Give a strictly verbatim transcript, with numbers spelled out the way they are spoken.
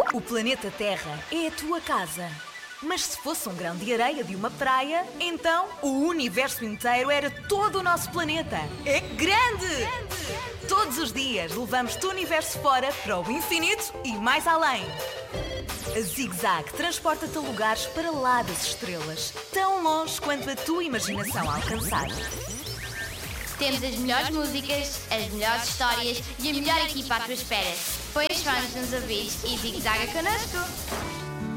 O planeta Terra é a tua casa. Mas se fosse um grão de areia de uma praia, então o universo inteiro era todo o nosso planeta. É grande! Todos os dias levamos-te o universo fora para o infinito e mais além. A Zig Zag transporta-te a lugares para lá das estrelas, tão longe quanto a tua imaginação alcançar. Temos as melhores músicas, as melhores histórias e a melhor equipa à tua espera. Põe os fones nos ouvidos e Zig Zaga connosco!